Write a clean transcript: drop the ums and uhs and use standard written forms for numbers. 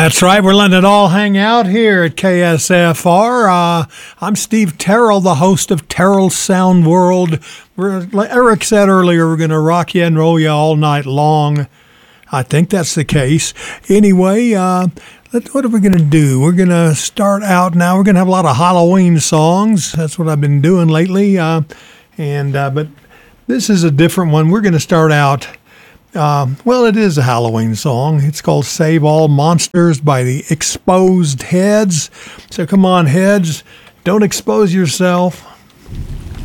That's right. We're letting it all hang out here at KSFR. I'm Steve Terrell, the host of Terrell's Sound World. Like Eric said earlier, we're going to rock you and roll you all night long. I think that's the case. Anyway, what are we going to do? We're going to start out now. We're going to have a lot of Halloween songs. That's what I've been doing lately. But this is a different one. We're going to start out. It is a Halloween song. It's called Save All Monsters by the Exposed Heads. So come on, Heads, don't expose yourself.